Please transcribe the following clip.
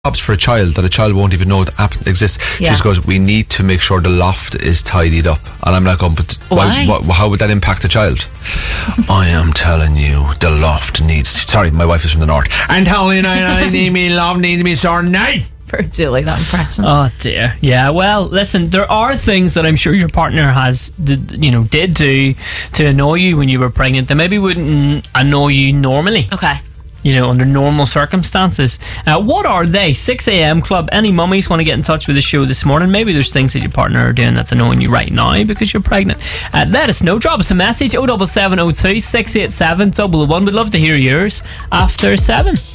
jobs for a child that a child won't even know it exists. She just goes, we need to make sure the loft is tidied up. And I'm like, but why? How would that impact a child? I am telling you, the loft needs... Sorry, my wife is from the north. I'm telling you, I need me loft needs to be sorted now. Virtually that impression. Oh dear. Yeah, well, listen, there are things that I'm sure your partner did do to annoy you when you were pregnant that maybe wouldn't annoy you normally. Okay. Under normal circumstances. What are they? 6am Club. Any mummies want to get in touch with the show this morning? Maybe there's things that your partner are doing that's annoying you right now because you're pregnant. Let us know. Drop us a message. 07702 687 001. We'd love to hear yours after 7.